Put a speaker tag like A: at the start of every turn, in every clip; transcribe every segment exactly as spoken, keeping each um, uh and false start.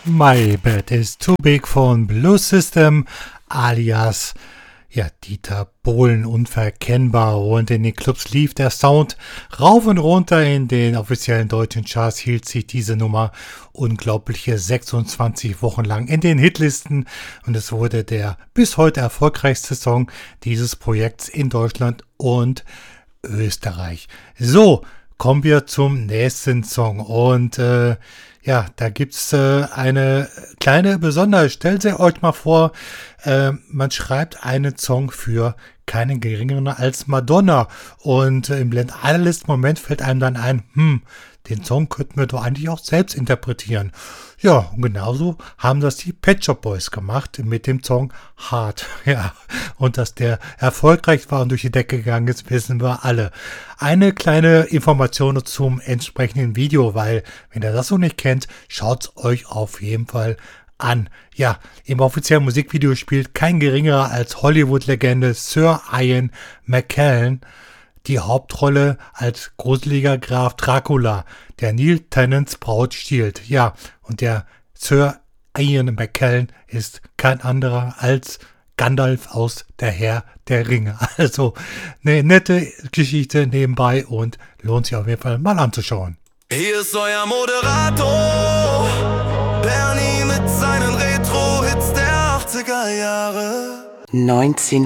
A: My Bed is Too Big von Blues System alias ja, Dieter Bohlen unverkennbar, und in den Clubs lief der Sound rauf und runter. In den offiziellen deutschen Charts hielt sich diese Nummer unglaubliche sechsundzwanzig Wochen lang in den Hitlisten, und es wurde der bis heute erfolgreichste Song dieses Projekts in Deutschland und Österreich. So, kommen wir zum nächsten Song, und äh, ja, da gibt's äh, eine kleine Besonderheit. Stellt Sie euch mal vor, äh, man schreibt einen Song für keinen geringeren als Madonna, und äh, im Blend-Analyst-Moment fällt einem dann ein, hm, den Song könnten wir doch eigentlich auch selbst interpretieren. Ja, und genauso haben das die Pet Shop Boys gemacht mit dem Song Heart. Ja, und dass der erfolgreich war und durch die Decke gegangen ist, wissen wir alle. Eine kleine Information zum entsprechenden Video, weil, wenn ihr das so nicht kennt, schaut's euch auf jeden Fall an. Ja, im offiziellen Musikvideo spielt kein geringerer als Hollywood-Legende Sir Ian McKellen die Hauptrolle als gruseliger Graf Dracula, der Neil Tennants Braut stiehlt. Ja, und der Sir Ian McKellen ist kein anderer als Gandalf aus Der Herr der Ringe. Also eine nette Geschichte nebenbei und lohnt sich auf jeden Fall mal anzuschauen.
B: Hier ist euer Moderator, Bernie mit seinen Retro-Hits der achtziger Jahre.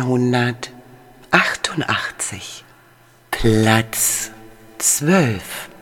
C: neunzehnhundertachtundachtzig, Platz zwölf.